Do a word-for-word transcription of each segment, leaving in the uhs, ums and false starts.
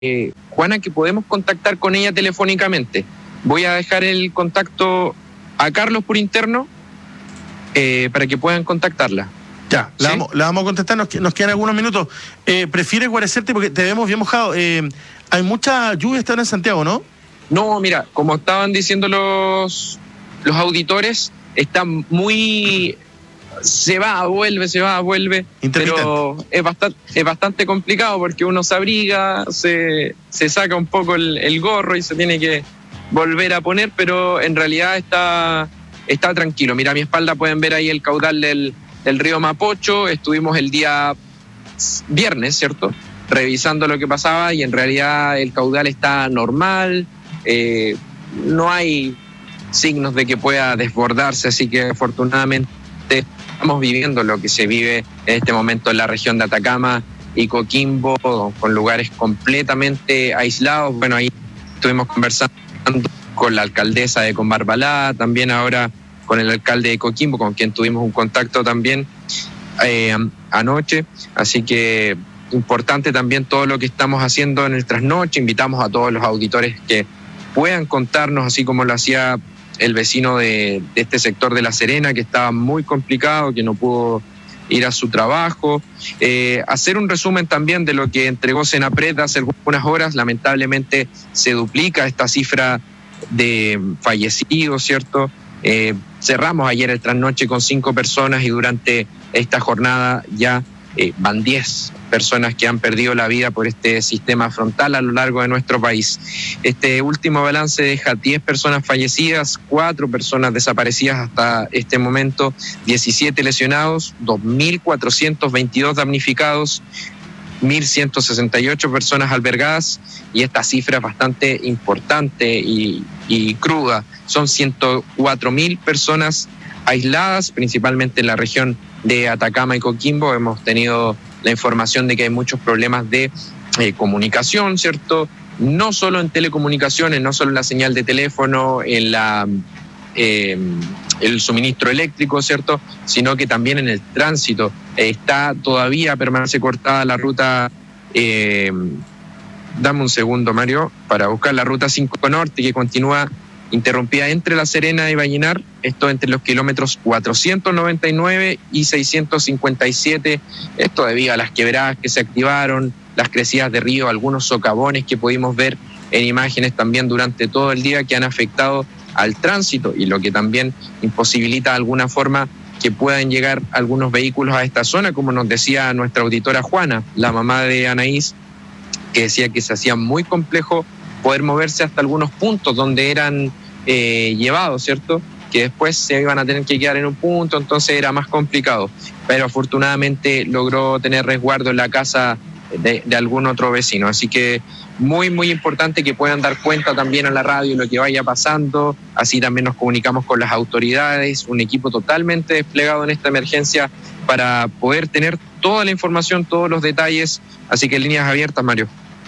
eh, Juana, que podemos contactar con ella telefónicamente. Voy a dejar el contacto a Carlos por interno eh, para que puedan contactarla. Ya, la, ¿sí? vamos, la vamos a contestar, nos, nos quedan algunos minutos. Eh, ¿Prefieres guarecerte porque te vemos bien mojado? Eh, hay mucha lluvia esta hora en Santiago, ¿no? No, mira, como estaban diciendo los, los auditores, está muy... se va, vuelve, se va, vuelve, pero es bastante, es bastante complicado porque uno se abriga, se, se saca un poco el, el gorro y se tiene que volver a poner, pero en realidad está, está tranquilo. Mira, a mi espalda pueden ver ahí el caudal del, del río Mapocho. Estuvimos el día viernes, ¿cierto?, revisando lo que pasaba y en realidad el caudal está normal, eh, no hay signos de que pueda desbordarse, así que afortunadamente estamos viviendo lo que se vive en este momento en la región de Atacama y Coquimbo, con lugares completamente aislados. Bueno, ahí estuvimos conversando con la alcaldesa de Combarbalá, también ahora con el alcalde de Coquimbo, con quien tuvimos un contacto también eh, anoche. Así que importante también todo lo que estamos haciendo en el trasnoche. Invitamos a todos los auditores que puedan contarnos, así como lo hacía el vecino de, de este sector de La Serena, que estaba muy complicado, que no pudo ir a su trabajo. Eh, hacer un resumen también de lo que entregó Senapred hace algunas horas. Lamentablemente se duplica esta cifra de fallecidos, ¿cierto? Eh, cerramos ayer el trasnoche con cinco personas y durante esta jornada ya eh, van diez personas que han perdido la vida por este sistema frontal a lo largo de nuestro país. Este último balance deja diez personas fallecidas, cuatro personas desaparecidas hasta este momento, diecisiete lesionados, dos mil cuatrocientos veintidós damnificados, mil ciento sesenta y ocho personas albergadas, y esta cifra es bastante importante y, y cruda. Son ciento cuatro mil personas aisladas, principalmente en la región de Atacama y Coquimbo. Hemos tenido la información de que hay muchos problemas de eh, comunicación, ¿cierto? No solo en telecomunicaciones, no solo en la señal de teléfono, en la, eh, el suministro eléctrico, ¿cierto?, sino que también en el tránsito. Eh, está todavía, permanece cortada la ruta, eh, dame un segundo, Mario, para buscar la ruta cinco Norte, que continúa interrumpida entre La Serena y Vallenar, esto entre los kilómetros cuatrocientos noventa y nueve y seiscientos cincuenta y siete, esto debido a las quebradas que se activaron, las crecidas de río, algunos socavones que pudimos ver en imágenes también durante todo el día que han afectado al tránsito y lo que también imposibilita de alguna forma que puedan llegar algunos vehículos a esta zona, como nos decía nuestra auditora Juana, la mamá de Anaís, que decía que se hacía muy complejo poder moverse hasta algunos puntos donde eran eh, llevados, ¿cierto?, que después se iban a tener que quedar en un punto, entonces era más complicado. Pero afortunadamente logró tener resguardo en la casa de, de algún otro vecino. Así que muy, muy importante que puedan dar cuenta también a la radio lo que vaya pasando. Así también nos comunicamos con las autoridades, un equipo totalmente desplegado en esta emergencia para poder tener toda la información, todos los detalles. Así que líneas abiertas, Mario.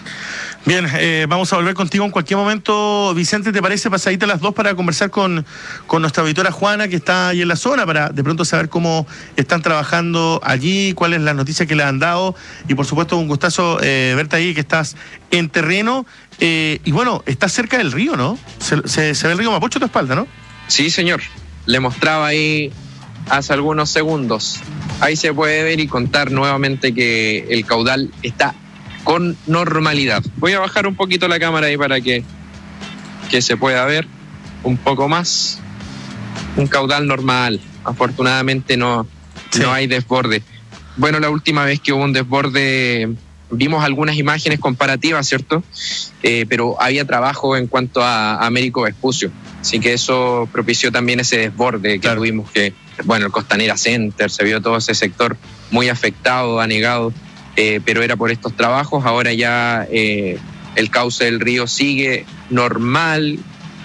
Bien, eh, vamos a volver contigo en cualquier momento. Vicente, ¿te parece pasadita a las dos para conversar con, con nuestra auditora Juana, que está ahí en la zona, para de pronto saber cómo están trabajando allí, cuál es la noticia que le han dado? Y por supuesto, un gustazo eh, verte ahí, que estás en terreno. Eh, y bueno, estás cerca del río, ¿no? Se, se, se ve el río Mapocho a tu espalda, ¿no? Sí, señor. Le mostraba ahí hace algunos segundos. Ahí se puede ver y contar nuevamente que el caudal está con normalidad. Voy a bajar un poquito la cámara ahí para que, que se pueda ver un poco más. Un caudal normal. Afortunadamente no, sí. no hay desborde. Bueno, la última vez que hubo un desborde vimos algunas imágenes comparativas, ¿cierto? Eh, pero había trabajo en cuanto a, a Américo Vespucio. Así que eso propició también ese desborde que claro. tuvimos, que, bueno, el Costanera Center, se vio todo ese sector muy afectado, anegado. Eh, pero era por estos trabajos. Ahora ya eh, el cauce del río sigue normal,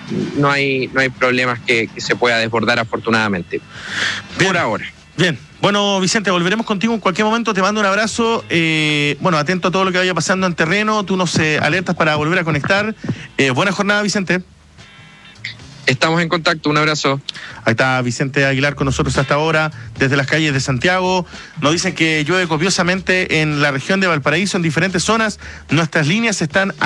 no hay, no hay problemas que, que se pueda desbordar afortunadamente. Bien. Por ahora. Bien, bueno, Vicente, volveremos contigo en cualquier momento, te mando un abrazo, eh, bueno, atento a todo lo que vaya pasando en terreno, tú nos eh, alertas para volver a conectar. Eh, buena jornada, Vicente. Estamos en contacto, un abrazo. Ahí está Vicente Aguilar con nosotros hasta ahora, desde las calles de Santiago. Nos dicen que llueve copiosamente en la región de Valparaíso, en diferentes zonas. Nuestras líneas están